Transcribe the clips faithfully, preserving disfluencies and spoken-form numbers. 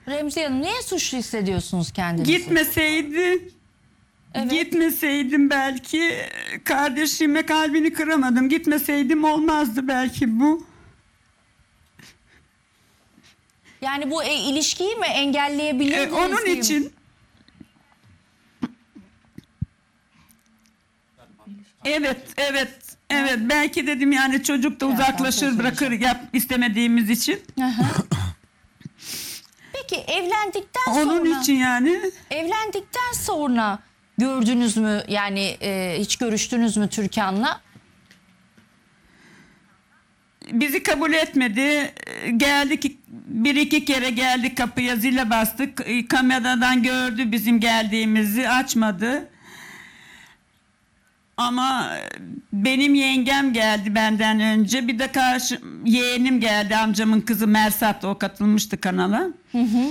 Remziye Hanım, niye suçlu hissediyorsunuz kendinizi? Gitmeseydi, Evet. gitmeseydim belki kardeşime kalbini kıramadım. Gitmeseydim olmazdı belki bu. Yani bu e, ilişkiyi mi engelleyebilirdiniz? Ee, onun diyeyim? için. Evet, evet, evet. Belki dedim yani çocuk da uzaklaşır, bırakır yap istemediğimiz için. Peki evlendikten sonra... Onun için yani. Evlendikten sonra gördünüz mü, yani e, hiç görüştünüz mü Türkan'la? Bizi kabul etmedi. Geldik, bir iki kere geldik, kapıya zile bastık. Kameradan gördü bizim geldiğimizi, açmadı. Ama benim yengem geldi benden önce. Bir de karşı yeğenim geldi, amcamın kızı Mersat, o katılmıştı kanala. Hı hı.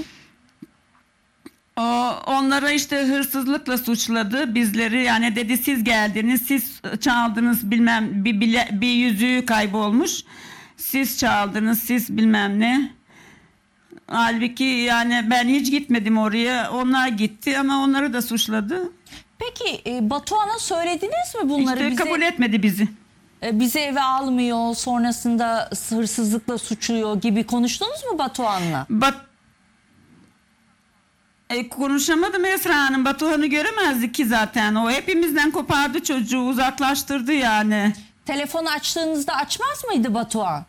O, onlara işte hırsızlıkla suçladı bizleri. Yani dedi siz geldiniz, siz çaldınız, bilmem bir, bile, bir yüzüğü kaybolmuş. Siz çaldınız, siz bilmem ne. Halbuki yani ben hiç gitmedim oraya. Onlar gitti ama onları da suçladı. Peki e, Batuhan'a söylediniz mi bunları? İşte bize, kabul etmedi bizi. e, bizi eve almıyor, sonrasında hırsızlıkla suçluyor gibi konuştunuz mu Batuhan'la? Bat e, konuşamadım Esra Hanım. Batuhan'ı göremezdik ki zaten. O hepimizden kopardı çocuğu, uzaklaştırdı yani. Telefonu açtığınızda açmaz mıydı Batuhan?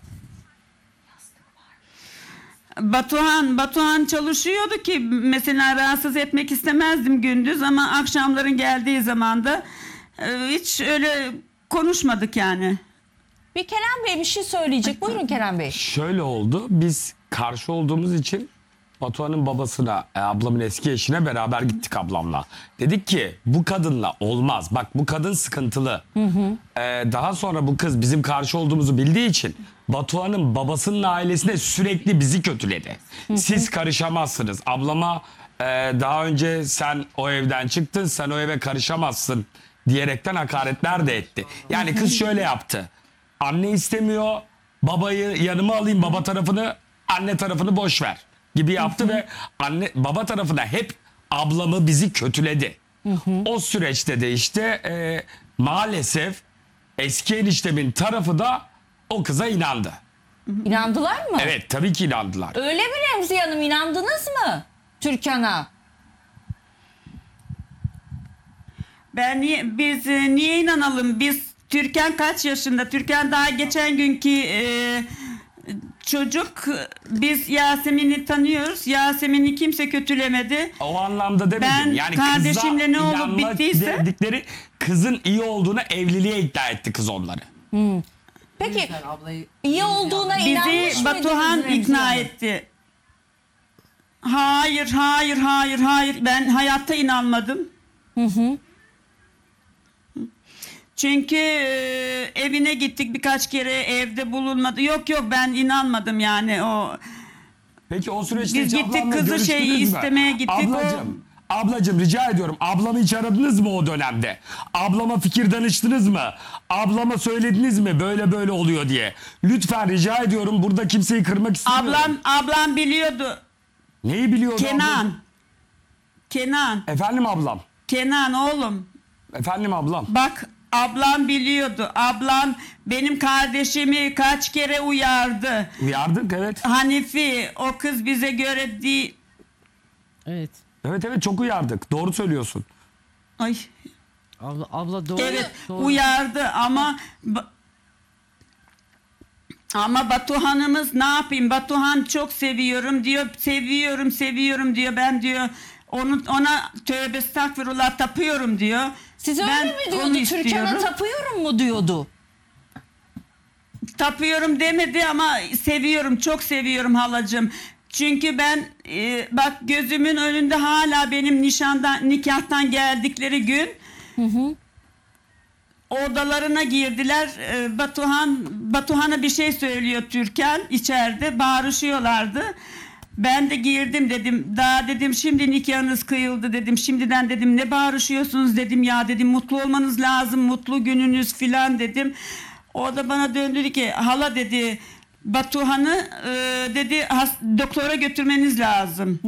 Batuhan, Batuhan çalışıyordu ki mesela rahatsız etmek istemezdim gündüz ama akşamların geldiği zaman da e, hiç öyle konuşmadık yani. Bir Kerem Bey bir şey söyleyecek. Buyurun Kerem Bey. Şöyle oldu. Biz karşı olduğumuz için Batuhan'ın babasına, e, ablamın eski eşine beraber gittik ablamla. Dedik ki bu kadınla olmaz. Bak bu kadın sıkıntılı. Hı hı. E, daha sonra bu kız bizim karşı olduğumuzu bildiği için Batuhan'ın babasının ailesine sürekli bizi kötüledi. Hı hı. Siz karışamazsınız. Ablama e, daha önce sen o evden çıktın, sen o eve karışamazsın diyerekten hakaretler de etti. Yani kız şöyle yaptı. Anne istemiyor, babayı yanıma alayım, baba tarafını, anne tarafını boş ver gibi yaptı. Hı hı. Ve anne baba tarafına hep ablamı, bizi kötüledi. Hı hı. O süreçte de işte e, maalesef eski eniştemin tarafı da o kıza inandı. İnandılar mı? Evet, tabii ki inandılar. Öyle mi Remziye Hanım, inandınız mı Türkan'a? Ben niye, biz e, niye inanalım? Biz Türkan kaç yaşında? Türkan daha geçen günkü e, çocuk. Biz Yasemin'i tanıyoruz. Yasemin'i kimse kötülemedi. O anlamda demedim. Ben Yani kardeşimle kıza ne olup inanma bittiyse- dedikleri kızın iyi olduğuna, evliliğe ikna etti kız onları. Peki iyi olduğuna inanmış Bizi mıydınız Batuhan Remziye ikna Hanım? etti. Hayır, hayır, hayır, hayır. Ben hayatta inanmadım. Hı hı. Çünkü e, evine gittik birkaç kere, evde bulunmadı. Yok yok, ben inanmadım yani o. Peki o süreçte Biz hiç gittik, ablamla kızı görüştünüz şeyi mü? istemeye gittik, Ablacığım, ablacığım rica ediyorum. Ablamı hiç aradınız mı o dönemde? Ablama fikir danıştınız mı? Ablama söylediniz mi böyle böyle oluyor diye? Lütfen rica ediyorum, burada kimseyi kırmak istemiyorum. Ablam ablam biliyordu. Neyi biliyordu Kenan. ablam? Kenan. Efendim ablam. Kenan oğlum. Efendim ablam. Bak, ablam biliyordu. Ablam benim kardeşimi kaç kere uyardı. Uyardık, evet. Hanifi, o kız bize göre değil. Evet. Evet evet, çok uyardık. Doğru söylüyorsun. Ay. Abla, abla doğru. Evet, doğru. uyardı ama ba- ama Batuhan'ımız ne yapayım? Batuhan çok seviyorum diyor. Seviyorum, seviyorum diyor. Ben diyor onu ona tövbe estağfurullah tapıyorum diyor. Siz Ben öyle mi onu diyordu? Türkan'a istiyorum. tapıyorum mu diyordu? Tapıyorum demedi ama seviyorum, çok seviyorum halacığım. Çünkü ben e, bak gözümün önünde hala benim nişandan, nikahtan geldikleri gün Hı hı. odalarına girdiler. E, Batuhan Batuhan'a bir şey söylüyor Türkan, içeride bağırışıyorlardı. Ben de girdim, dedim daha dedim şimdi nikahınız kıyıldı dedim. Şimdiden dedim ne bağırışıyorsunuz dedim, ya dedim mutlu olmanız lazım, mutlu gününüz filan dedim. O da bana döndü dedi ki hala dedi Batuhan'ı e, dedi has, doktora götürmeniz lazım.